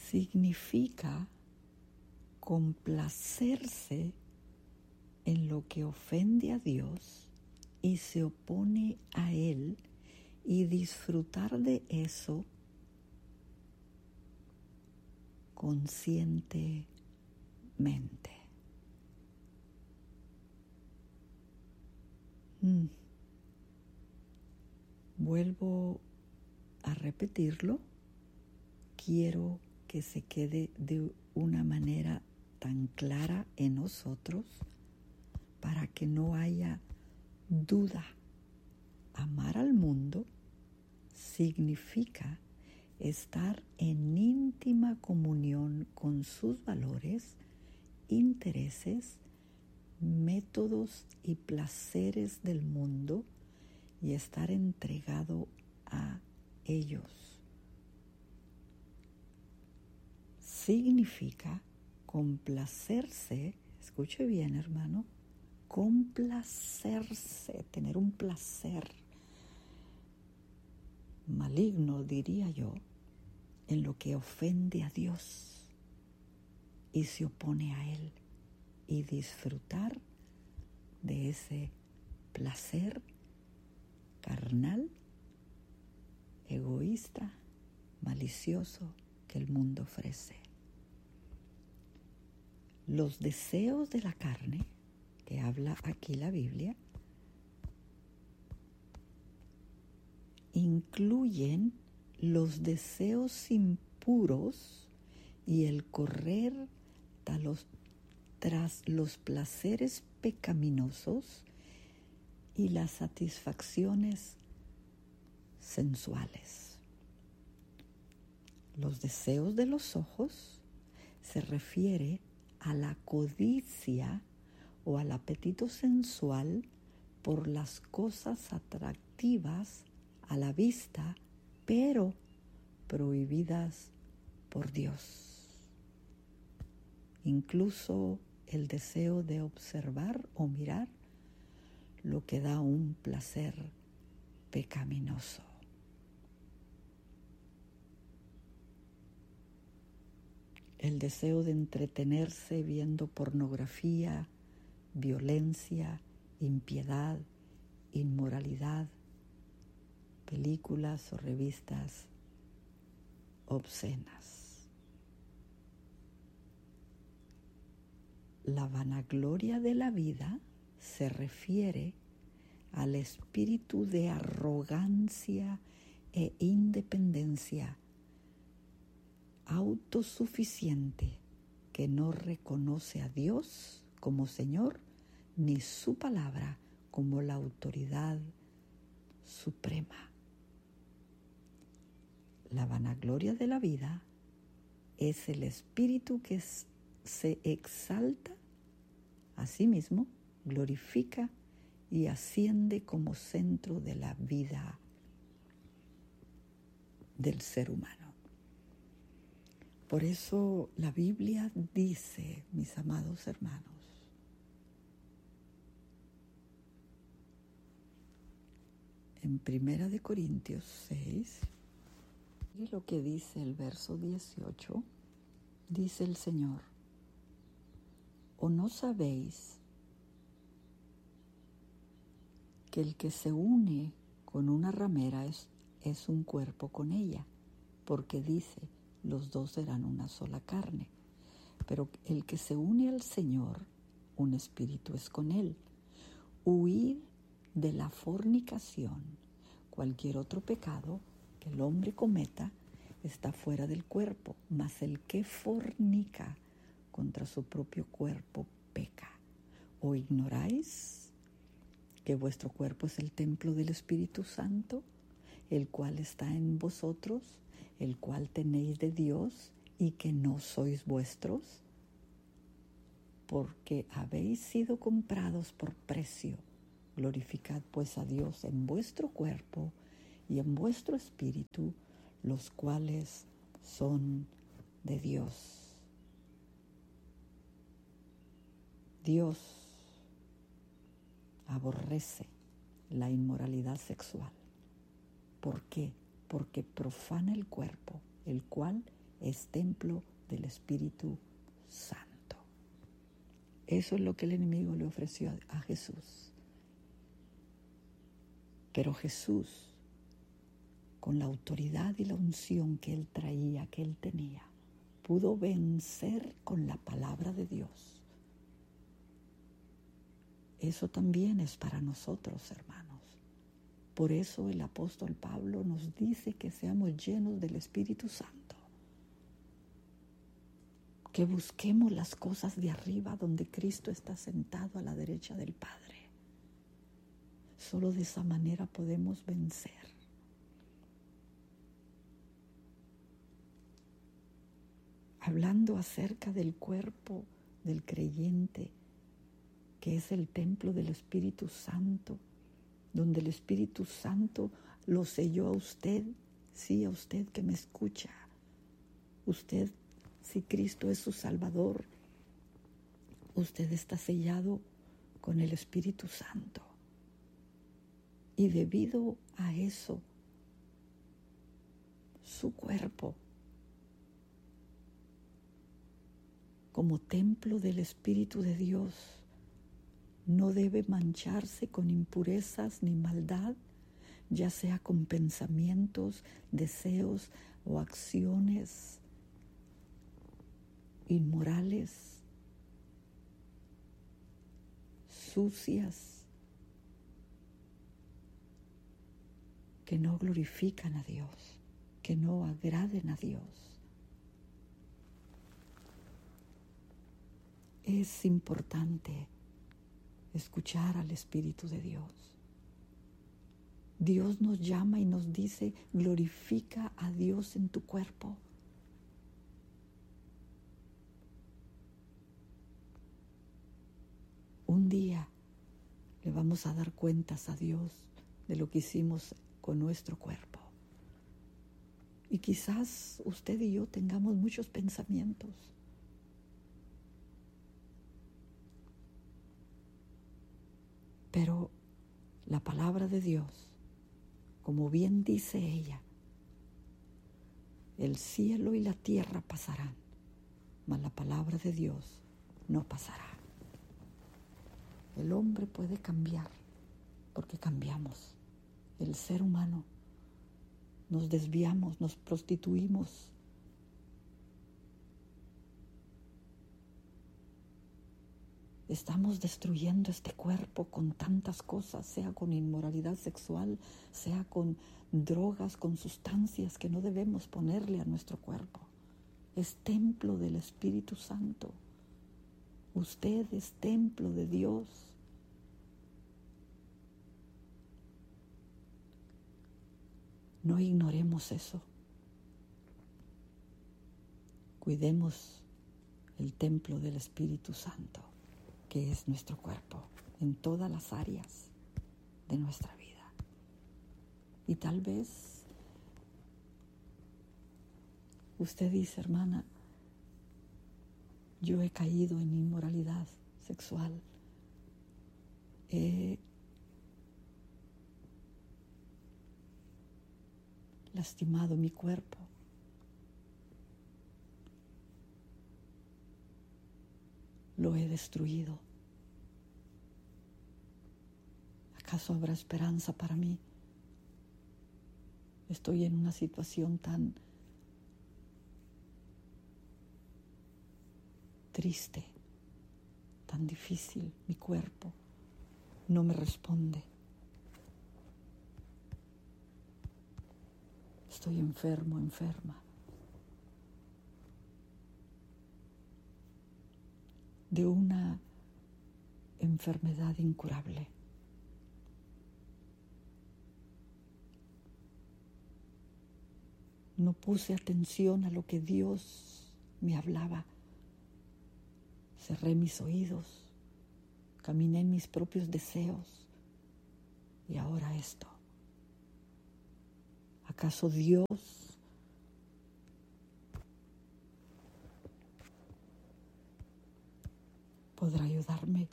significa complacerse en lo que ofende a Dios y se opone a Él y disfrutar de eso conscientemente. Vuelvo a repetirlo. Quiero que se quede de una manera tan clara en nosotros para que no haya duda. Amar al mundo significa estar en íntima comunión con sus valores, intereses, métodos y placeres del mundo y estar entregado a ellos. Significa complacerse, escuche bien, hermano, complacerse, tener un placer maligno, diría yo, en lo que ofende a Dios y se opone a Él, y disfrutar de ese placer carnal, egoísta, malicioso que el mundo ofrece. Los deseos de la carne, que habla aquí la Biblia, incluyen los deseos impuros y el correr tras los placeres pecaminosos y las satisfacciones sensuales. Los deseos de los ojos se refiere a la codicia o al apetito sensual por las cosas atractivas a la vista, pero prohibidas por Dios. Incluso el deseo de observar o mirar lo que da un placer pecaminoso. El deseo de entretenerse viendo pornografía, violencia, impiedad, inmoralidad, películas o revistas obscenas. La vanagloria de la vida se refiere al espíritu de arrogancia e independencia autosuficiente que no reconoce a Dios como Señor ni su palabra como la autoridad suprema. La vanagloria de la vida es el espíritu que se exalta a sí mismo, glorifica y asciende como centro de la vida del ser humano. Por eso la Biblia dice, mis amados hermanos, en 1 Corintios 6, y lo que dice el verso 18, dice el Señor: ¿o no sabéis que el que se une con una ramera es un cuerpo con ella? Porque dice, los dos serán una sola carne. Pero el que se une al Señor, un espíritu es con él. Huid de la fornicación. Cualquier otro pecado que el hombre cometa está fuera del cuerpo, mas el que fornica contra su propio cuerpo peca. ¿O ignoráis que vuestro cuerpo es el templo del Espíritu Santo, el cual está en vosotros, el cual tenéis de Dios, y que no sois vuestros? Porque habéis sido comprados por precio. Glorificad pues a Dios en vuestro cuerpo y en vuestro espíritu, los cuales son de Dios. Dios aborrece la inmoralidad sexual. ¿Por qué? Porque profana el cuerpo, el cual es templo del Espíritu Santo. Eso es lo que el enemigo le ofreció a Jesús. Pero Jesús, con la autoridad y la unción que él traía, que él tenía, pudo vencer con la palabra de Dios. Eso también es para nosotros, hermanos. Por eso el apóstol Pablo nos dice que seamos llenos del Espíritu Santo. Que busquemos las cosas de arriba donde Cristo está sentado a la derecha del Padre. Solo de esa manera podemos vencer. Hablando acerca del cuerpo del creyente, que es el templo del Espíritu Santo, donde el Espíritu Santo lo selló a usted, sí, a usted que me escucha. Usted, si Cristo es su Salvador, usted está sellado con el Espíritu Santo. Y debido a eso, su cuerpo, como templo del Espíritu de Dios, no debe mancharse con impurezas ni maldad, ya sea con pensamientos, deseos o acciones inmorales, sucias, que no glorifican a Dios, que no agraden a Dios. Es importante escuchar al Espíritu de Dios. Dios nos llama y nos dice, glorifica a Dios en tu cuerpo. Un día le vamos a dar cuentas a Dios de lo que hicimos con nuestro cuerpo. Y quizás usted y yo tengamos muchos pensamientos. Pero la palabra de Dios, como bien dice ella, el cielo y la tierra pasarán, mas la palabra de Dios no pasará. El hombre puede cambiar porque cambiamos. El ser humano nos desviamos, nos prostituimos. Estamos destruyendo este cuerpo con tantas cosas, sea con inmoralidad sexual, sea con drogas, con sustancias que no debemos ponerle a nuestro cuerpo. Es templo del Espíritu Santo. Usted es templo de Dios. No ignoremos eso. Cuidemos el templo del Espíritu Santo, que es nuestro cuerpo, en todas las áreas de nuestra vida. Y tal vez usted dice, hermana, yo he caído en inmoralidad sexual, he lastimado mi cuerpo. Lo he destruido. ¿Acaso habrá esperanza para mí? Estoy en una situación tan triste, tan difícil. Mi cuerpo no me responde. Estoy enfermo, enferma. De una enfermedad incurable. No puse atención a lo que Dios me hablaba. Cerré mis oídos, caminé en mis propios deseos y ahora esto. ¿Acaso Dios podrá ayudarme?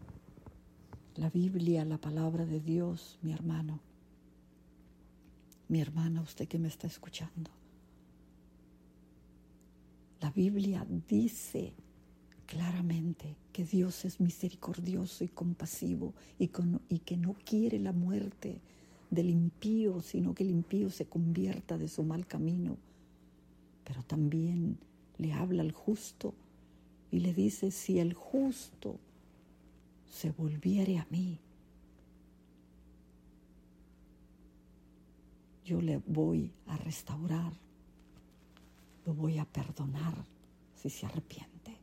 La Biblia, la palabra de Dios, mi hermano, mi hermana, usted que me está escuchando. La Biblia dice claramente que Dios es misericordioso y compasivo y que no quiere la muerte del impío, sino que el impío se convierta de su mal camino. Pero también le habla al justo y le dice, si el justo se volviere a mí, yo le voy a restaurar, lo voy a perdonar si se arrepiente.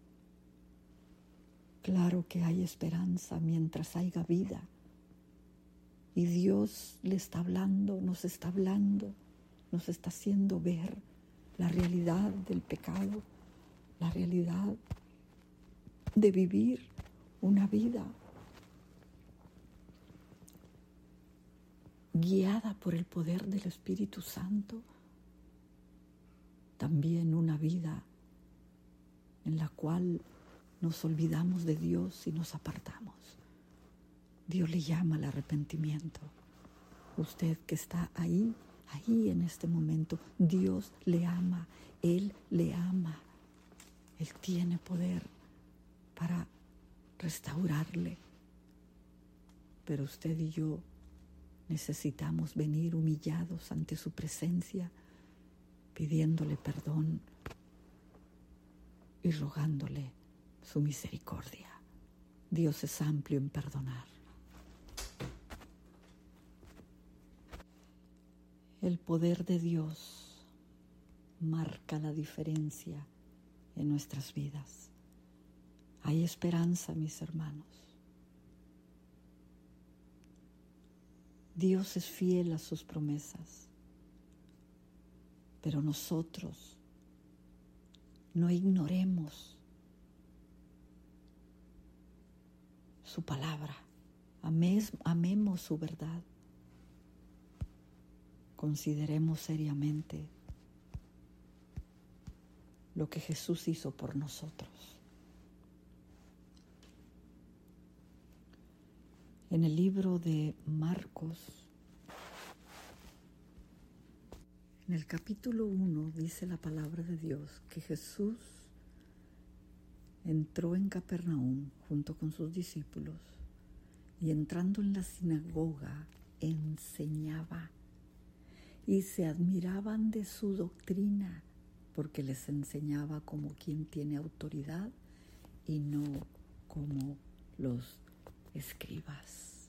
Claro que hay esperanza mientras haya vida. Y Dios le está hablando, nos está haciendo ver la realidad del pecado, la realidad de vivir una vida guiada por el poder del Espíritu Santo, también una vida en la cual nos olvidamos de Dios y nos apartamos. Dios le llama al arrepentimiento. Usted que está ahí en este momento, Dios le ama, Él le ama. Él tiene poder para restaurarle. Pero usted y yo necesitamos venir humillados ante su presencia, pidiéndole perdón y rogándole su misericordia. Dios es amplio en perdonar. El poder de Dios marca la diferencia en nuestras vidas. Hay esperanza, mis hermanos. Dios es fiel a sus promesas, pero nosotros no ignoremos su palabra, amemos su verdad, consideremos seriamente lo que Jesús hizo por nosotros. En el libro de Marcos, en el capítulo 1, dice la palabra de Dios que Jesús entró en Capernaum junto con sus discípulos y entrando en la sinagoga enseñaba y se admiraban de su doctrina porque les enseñaba como quien tiene autoridad y no como los escribas.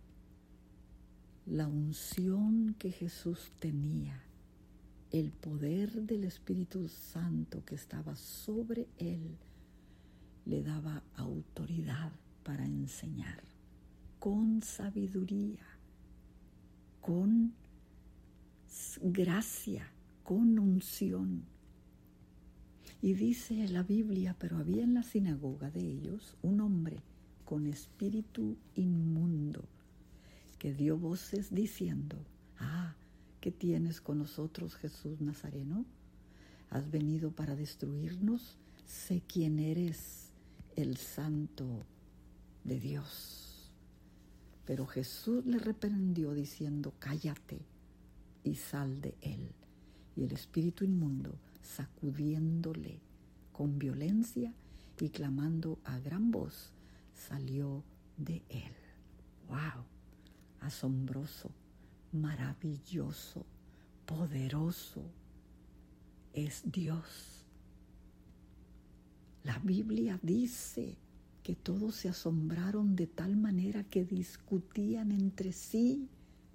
La unción que Jesús tenía, el poder del Espíritu Santo que estaba sobre él, le daba autoridad para enseñar con sabiduría, con gracia, con unción. Y dice la Biblia, pero había en la sinagoga de ellos un hombre con espíritu inmundo que dio voces diciendo: ¿qué tienes con nosotros, Jesús Nazareno? ¿Has venido para destruirnos? Sé quién eres, el Santo de Dios. Pero Jesús le reprendió diciendo: cállate y sal de él. Y el espíritu inmundo, sacudiéndole con violencia y clamando a gran voz, salió de él. ¡Wow! Asombroso, maravilloso, poderoso es Dios. La Biblia dice que todos se asombraron de tal manera que discutían entre sí,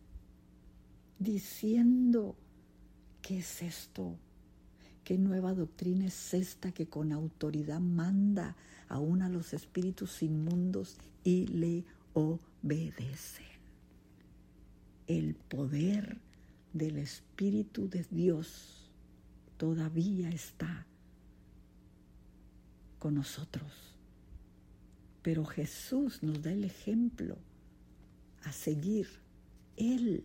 diciendo: ¿qué es esto? ¿Qué nueva doctrina es esta que con autoridad manda aún a los espíritus inmundos y le obedecen? El poder del Espíritu de Dios todavía está con nosotros. Pero Jesús nos da el ejemplo a seguir. Él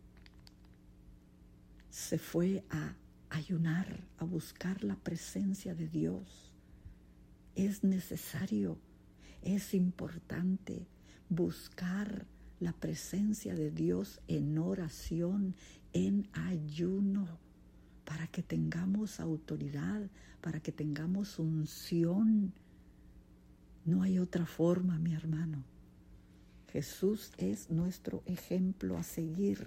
se fue a ayunar, a buscar la presencia de Dios. Es necesario, es importante buscar la presencia de Dios en oración, en ayuno. ayuno, para que tengamos autoridad, para que tengamos unción. No hay otra forma, mi hermano. Jesús es nuestro ejemplo a seguir.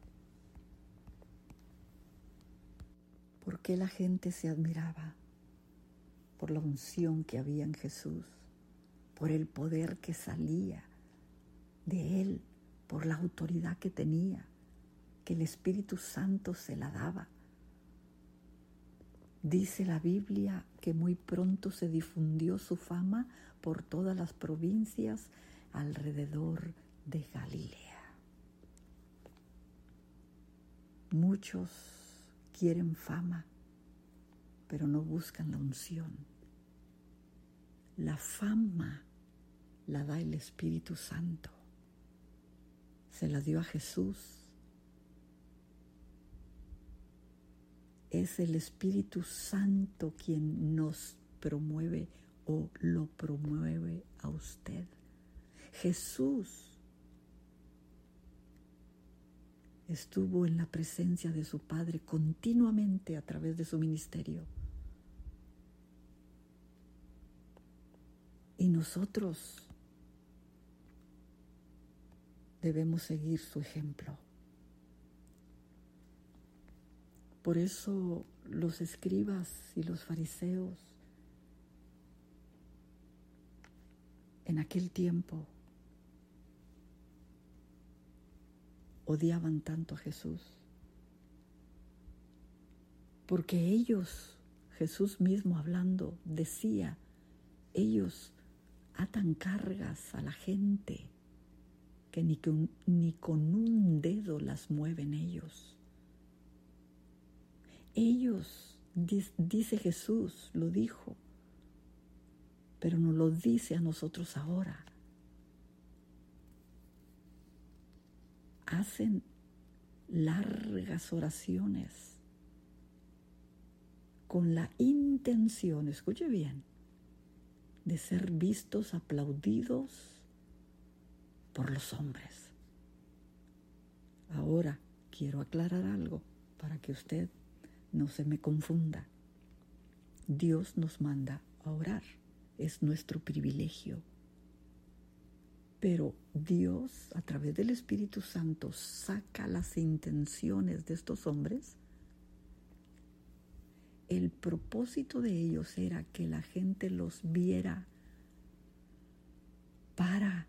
¿Por qué la gente se admiraba? Por la unción que había en Jesús, por el poder que salía de Él, por la autoridad que tenía, que el Espíritu Santo se la daba. Dice la Biblia que muy pronto se difundió su fama por todas las provincias alrededor de Galilea. Muchos quieren fama, pero no buscan la unción. La fama la da el Espíritu Santo. Se la dio a Jesús. Es el Espíritu Santo quien nos promueve o lo promueve a usted. Jesús estuvo en la presencia de su Padre continuamente a través de su ministerio. Y nosotros debemos seguir su ejemplo. Por eso los escribas y los fariseos en aquel tiempo odiaban tanto a Jesús, porque ellos, Jesús mismo hablando, decía, ellos atan cargas a la gente que ni con un dedo las mueven ellos. Ellos, dice Jesús, lo dijo, pero nos lo dice a nosotros ahora. Hacen largas oraciones con la intención, escuche bien, de ser vistos, aplaudidos por los hombres. Ahora quiero aclarar algo para que usted no se me confunda. Dios nos manda a orar, es nuestro privilegio. Pero Dios, a través del Espíritu Santo, saca las intenciones de estos hombres. El propósito de ellos era que la gente los viera para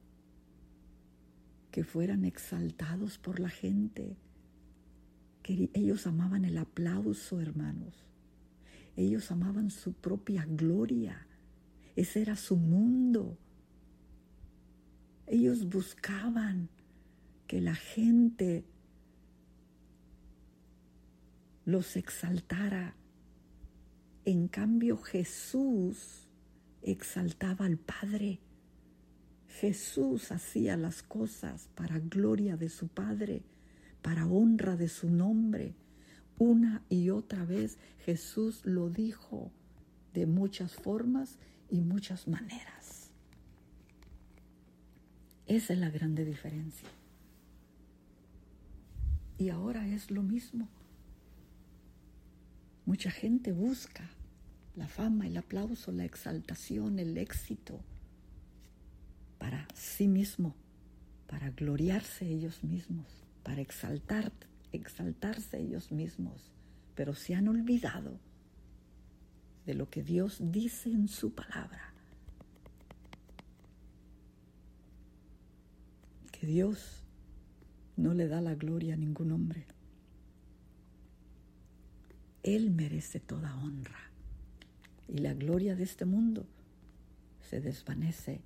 que fueran exaltados por la gente. Que ellos amaban el aplauso, hermanos. Ellos amaban su propia gloria. Ese era su mundo. Ellos buscaban que la gente los exaltara. En cambio, Jesús exaltaba al Padre. Jesús hacía las cosas para gloria de su Padre, para honra de su nombre. Una y otra vez Jesús lo dijo de muchas formas y muchas maneras. Esa es la grande diferencia. Y ahora es lo mismo. Mucha gente busca la fama, el aplauso, la exaltación, el éxito para sí mismo, para gloriarse ellos mismos, para exaltarse ellos mismos, pero se han olvidado de lo que Dios dice en su palabra. Que Dios no le da la gloria a ningún hombre. Él merece toda honra. Y la gloria de este mundo se desvanece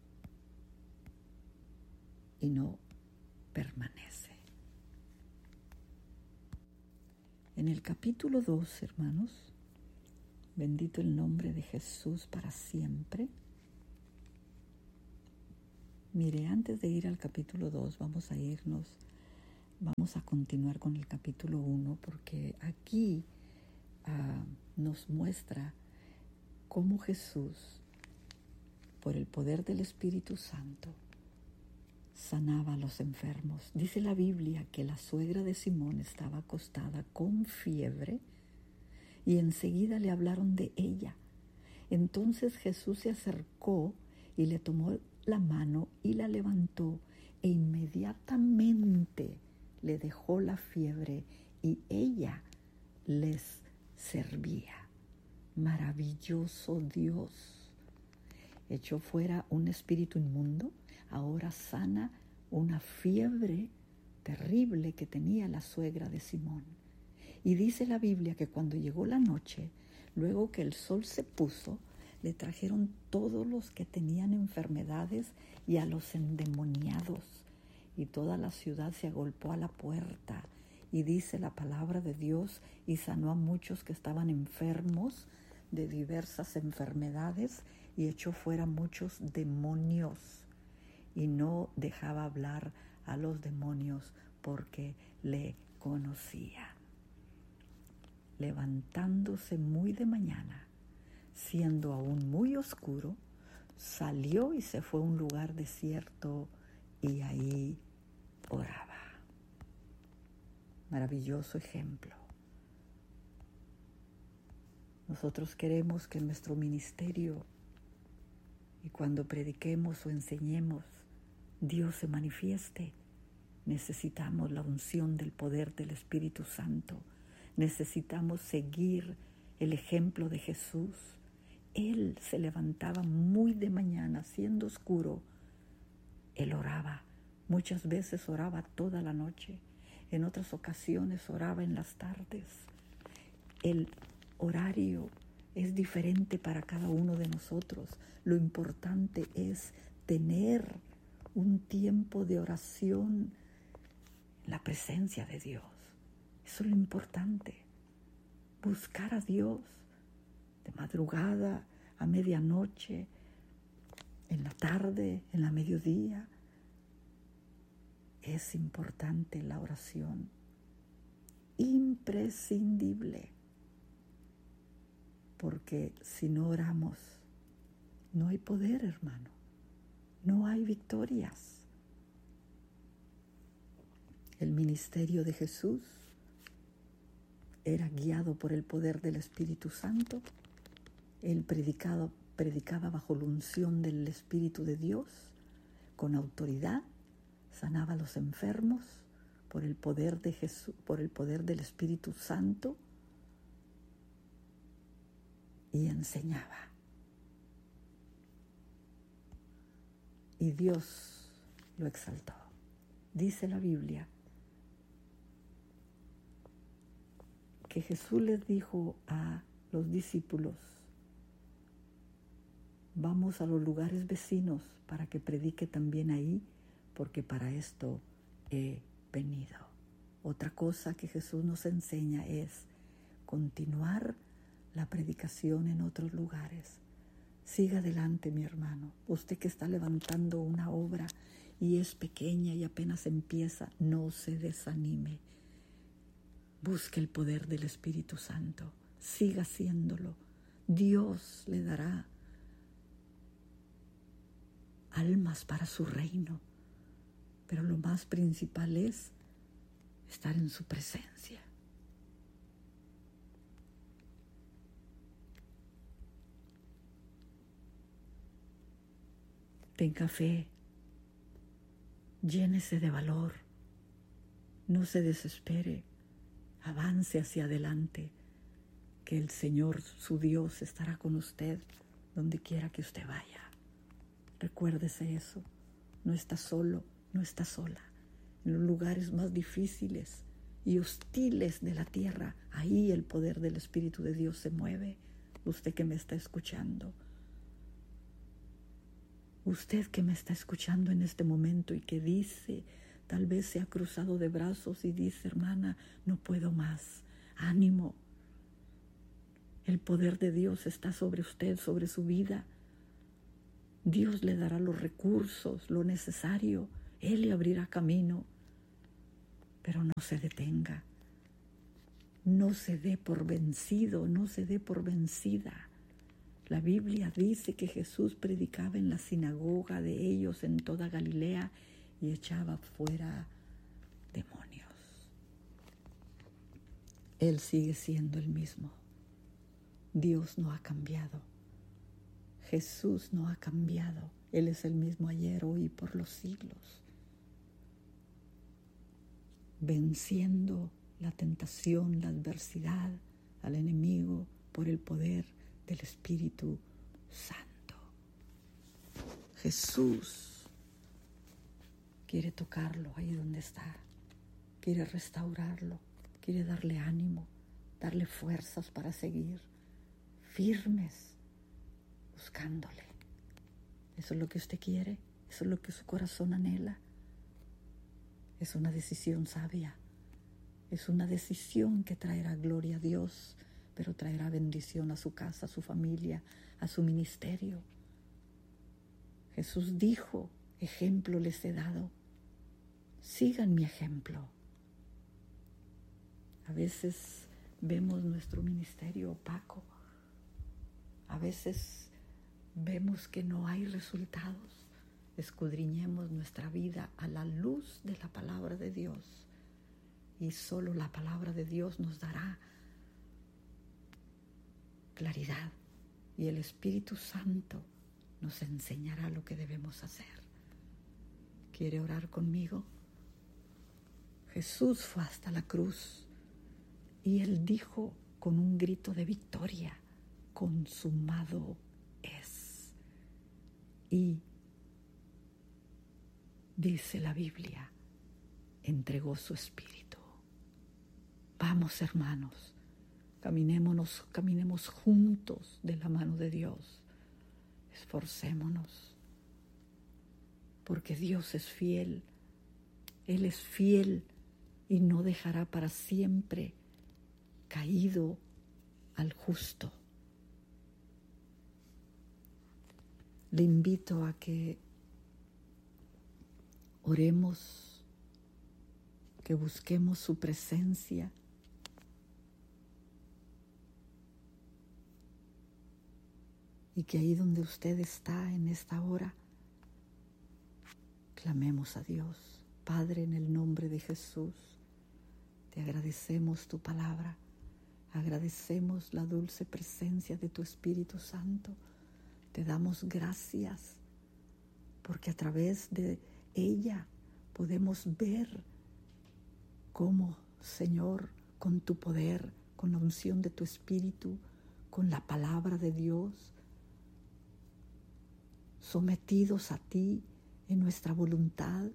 y no permanece. En el capítulo 2, hermanos, bendito el nombre de Jesús para siempre. Mire, antes de ir al capítulo 2, vamos a continuar con el capítulo 1, porque aquí nos muestra cómo Jesús, por el poder del Espíritu Santo, sanaba a los enfermos. Dice la Biblia que la suegra de Simón estaba acostada con fiebre y enseguida le hablaron de ella. Entonces Jesús se acercó y le tomó la mano y la levantó, e inmediatamente le dejó la fiebre y ella les servía. Maravilloso Dios. Echó fuera un espíritu inmundo, ahora sana una fiebre terrible que tenía la suegra de Simón. Y dice la Biblia que cuando llegó la noche, luego que el sol se puso, le trajeron todos los que tenían enfermedades y a los endemoniados. Y toda la ciudad se agolpó a la puerta. Y dice la palabra de Dios, y sanó a muchos que estaban enfermos de diversas enfermedades, y echó fuera muchos demonios. Y no dejaba hablar a los demonios porque le conocían. Levantándose muy de mañana, siendo aún muy oscuro, salió y se fue a un lugar desierto y ahí oraba. Maravilloso ejemplo. Nosotros queremos que nuestro ministerio y cuando prediquemos o enseñemos, Dios se manifieste. Necesitamos la unción del poder del Espíritu Santo. Necesitamos seguir el ejemplo de Jesús. Él se levantaba muy de mañana, siendo oscuro. Él oraba. Muchas veces oraba toda la noche. En otras ocasiones oraba en las tardes. El horario es diferente para cada uno de nosotros. Lo importante es tener un tiempo de oración en la presencia de Dios. Eso es lo importante. Buscar a Dios de madrugada, a medianoche, en la tarde, en la mediodía. Es importante la oración. Imprescindible. Porque si no oramos, no hay poder, hermano. No hay victorias. El ministerio de Jesús era guiado por el poder del Espíritu Santo. Él predicaba bajo la unción del Espíritu de Dios, con autoridad, sanaba a los enfermos por el poder de Jesús, por el poder del Espíritu Santo, y enseñaba. Y Dios lo exaltó. Dice la Biblia que Jesús les dijo a los discípulos: vamos a los lugares vecinos para que predique también ahí, porque para esto he venido. Otra cosa que Jesús nos enseña es continuar la predicación en otros lugares. Siga adelante, mi hermano. Usted que está levantando una obra y es pequeña y apenas empieza, no se desanime. Busque el poder del Espíritu Santo. Siga haciéndolo. Dios le dará almas para su reino. Pero lo más principal es estar en su presencia. Tenga fe, llénese de valor, no se desespere, avance hacia adelante, que el Señor, su Dios, estará con usted donde quiera que usted vaya. Recuérdese eso, no está solo, no está sola. En los lugares más difíciles y hostiles de la tierra, ahí el poder del Espíritu de Dios se mueve. Usted que me está escuchando, usted que me está escuchando en este momento y que dice, tal vez se ha cruzado de brazos y dice: hermana, no puedo más, ánimo. El poder de Dios está sobre usted, sobre su vida. Dios le dará los recursos, lo necesario. Él le abrirá camino. Pero no se detenga. No se dé por vencido, no se dé por vencida. La Biblia dice que Jesús predicaba en la sinagoga de ellos en toda Galilea y echaba fuera demonios. Él sigue siendo el mismo. Dios no ha cambiado. Jesús no ha cambiado. Él es el mismo ayer, hoy y por los siglos. Venciendo la tentación, la adversidad al enemigo por el poder del Espíritu Santo. Jesús quiere tocarlo ahí donde está. Quiere restaurarlo. Quiere darle ánimo, darle fuerzas para seguir firmes, buscándole. ¿Eso es lo que usted quiere? ¿Eso es lo que su corazón anhela? Es una decisión sabia. Es una decisión que traerá gloria a Dios, pero traerá bendición a su casa, a su familia, a su ministerio. Jesús dijo, ejemplo les he dado. Sigan mi ejemplo. A veces vemos nuestro ministerio opaco. A veces vemos que no hay resultados. Escudriñemos nuestra vida a la luz de la palabra de Dios. Y solo la palabra de Dios nos dará claridad. Y el Espíritu Santo nos enseñará lo que debemos hacer. ¿Quiere orar conmigo? Jesús fue hasta la cruz. Y Él dijo con un grito de victoria, consumado es. Y dice la Biblia, entregó su espíritu. Vamos, hermanos, caminemos juntos de la mano de Dios. Esforcémonos, porque Dios es fiel. Él es fiel y no dejará para siempre caído al justo. Le invito a que oremos, que busquemos su presencia, y que ahí donde usted está en esta hora, clamemos a Dios. Padre, en el nombre de Jesús, te agradecemos tu palabra. Agradecemos la dulce presencia de tu Espíritu Santo. Te damos gracias porque a través de ella podemos ver cómo, Señor, con tu poder, con la unción de tu Espíritu, con la palabra de Dios, sometidos a ti en nuestra voluntad,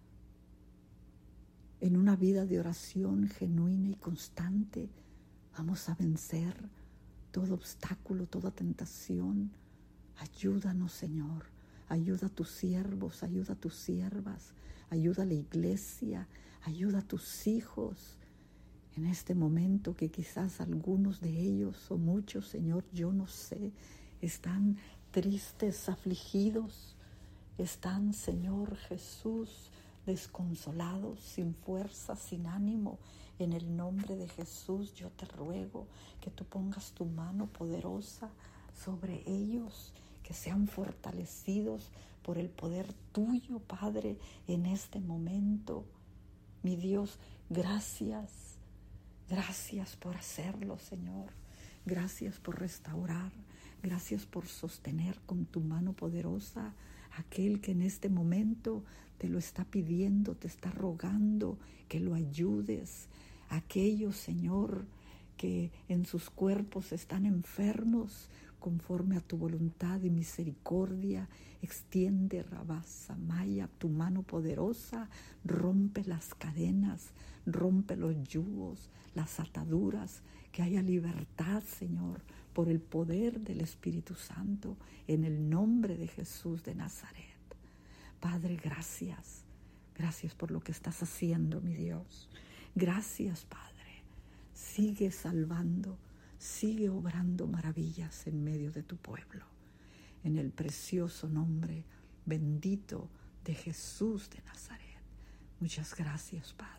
en una vida de oración genuina y constante, vamos a vencer todo obstáculo, toda tentación. Ayúdanos, Señor. Ayuda a tus siervos, ayuda a tus siervas, ayuda a la iglesia, ayuda a tus hijos. En este momento que quizás algunos de ellos o muchos, Señor, yo no sé, están tristes, afligidos, están, Señor Jesús, desconsolados, sin fuerza, sin ánimo. En el nombre de Jesús yo te ruego que tú pongas tu mano poderosa sobre ellos, que sean fortalecidos por el poder tuyo, Padre, en este momento. Mi Dios, gracias por hacerlo, Señor. Gracias por restaurar, gracias por sostener con tu mano poderosa aquel que en este momento te lo está pidiendo, te está rogando que lo ayudes. Aquellos, Señor, que en sus cuerpos están enfermos, conforme a tu voluntad y misericordia, extiende, Rabasa Maya, tu mano poderosa, rompe las cadenas, rompe los yugos, las ataduras, que haya libertad, Señor, por el poder del Espíritu Santo, en el nombre de Jesús de Nazaret. Padre, gracias por lo que estás haciendo, mi Dios. Gracias, Padre. Sigue salvando, sigue obrando maravillas en medio de tu pueblo. En el precioso nombre bendito de Jesús de Nazaret. Muchas gracias, Padre.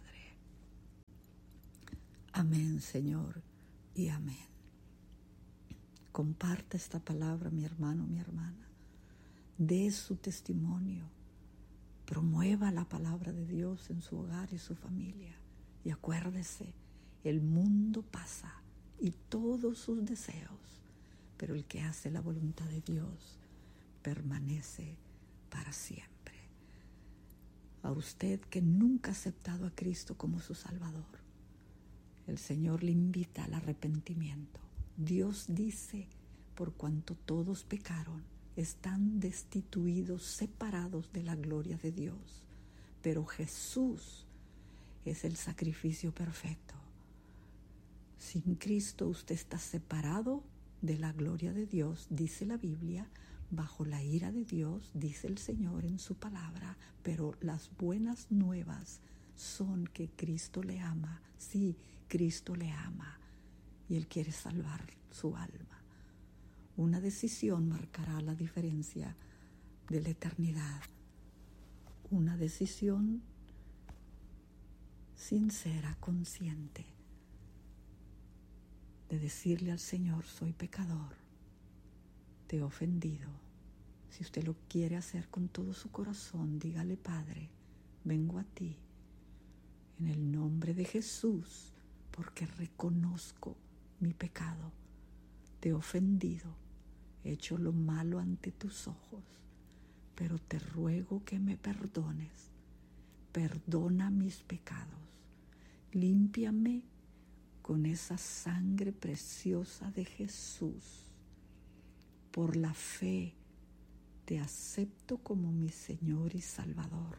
Amén, Señor, y amén. Comparte esta palabra, mi hermano, mi hermana. Dé su testimonio. Promueva la palabra de Dios en su hogar y su familia. Y acuérdese, el mundo pasa y todos sus deseos, pero el que hace la voluntad de Dios permanece para siempre. A usted que nunca ha aceptado a Cristo como su Salvador, el Señor le invita al arrepentimiento. Dios dice, por cuanto todos pecaron, están destituidos, separados de la gloria de Dios. Pero Jesús es el sacrificio perfecto. Sin Cristo usted está separado de la gloria de Dios, dice la Biblia, bajo la ira de Dios, dice el Señor en su palabra. Pero las buenas nuevas son que Cristo le ama. Sí, Cristo le ama y Él quiere salvar su alma. Una decisión marcará la diferencia de la eternidad. Una decisión sincera, consciente, de decirle al Señor: soy pecador, te he ofendido. Si usted lo quiere hacer con todo su corazón, dígale: Padre, vengo a ti en el nombre de Jesús, porque reconozco mi pecado. Te he ofendido, he hecho lo malo ante tus ojos, pero te ruego que me perdones. Perdona mis pecados. Límpiame con esa sangre preciosa de Jesús. Por la fe te acepto como mi Señor y Salvador.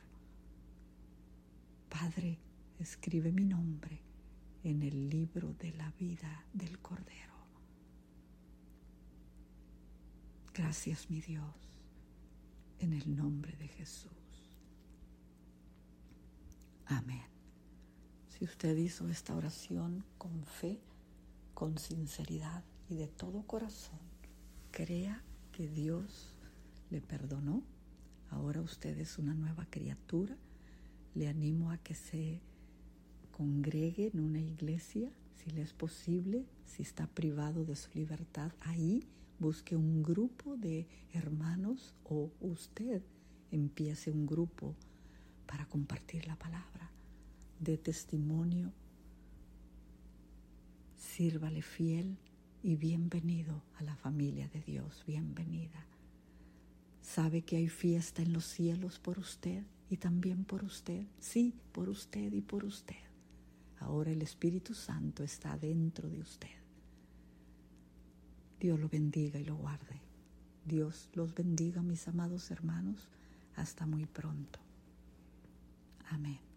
Padre, escribe mi nombre en el libro de la vida del Cordero. Gracias, mi Dios, en el nombre de Jesús. Amén. Si usted hizo esta oración con fe, con sinceridad y de todo corazón, crea que Dios le perdonó. Ahora usted es una nueva criatura. Le animo a que se congregue en una iglesia, si le es posible. Si está privado de su libertad, ahí busque un grupo de hermanos, o usted empiece un grupo para compartir la palabra. Dé testimonio, sírvale fiel y bienvenido a la familia de Dios. Bienvenida. ¿Sabe que hay fiesta en los cielos por usted y también por usted? Sí, por usted y por usted. Ahora el Espíritu Santo está dentro de usted. Dios lo bendiga y lo guarde. Dios los bendiga, mis amados hermanos. Hasta muy pronto. Amén.